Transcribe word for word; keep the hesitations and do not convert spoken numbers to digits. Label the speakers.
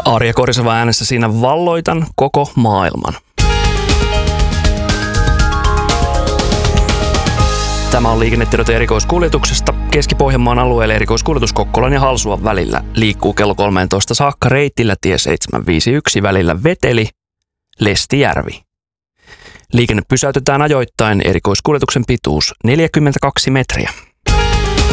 Speaker 1: Arja Korisava äänessä siinä valloitan koko maailman. Tämä on liikennetiedote erikoiskuljetuksesta. Keski-Pohjanmaan alueelle erikoiskuljetus Kokkolan ja Halsuan välillä liikkuu kello kolmetoista saakka reitillä tie seitsemänsataaviisikymmentäyksi välillä Veteli, Lestijärvi. Liikenne pysäytetään ajoittain, erikoiskuljetuksen pituus neljäkymmentäkaksi metriä.